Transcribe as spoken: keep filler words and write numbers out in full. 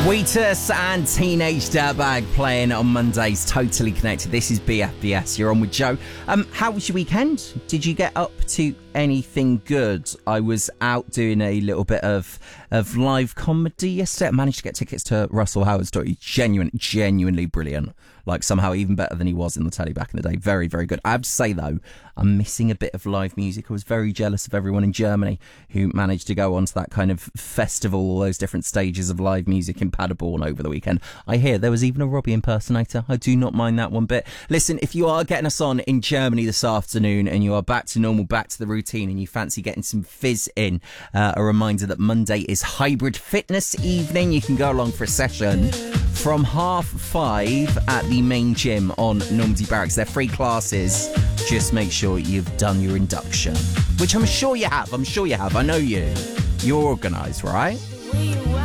Wheatus and Teenage Dirtbag playing on Mondays, Totally Connected. This is B F B S. You're on with Joe. Um, how was your weekend? Did you get up to anything good? I was out doing a little bit of of live comedy yesterday. I managed to get tickets to Russell Howard's story. Genuine, genuinely brilliant. Like somehow even better than he was in the telly back in the day. Very, very good. I have to say though, I'm missing a bit of live music. I was very jealous of everyone in Germany who managed to go onto that kind of festival, all those different stages of live music in Paderborn over the weekend. I hear there was even a Robbie impersonator. I do not mind that one bit. Listen, if you are getting us on in Germany this afternoon and you are back to normal, back to the routine, and you fancy getting some fizz in, uh, a reminder that Monday is hybrid fitness evening. You can go along for a session from half five at the main gym on Normandy Barracks. They're free classes. Just make sure you've done your induction, which I'm sure you have. I'm sure you have. I know you. You're organised, right?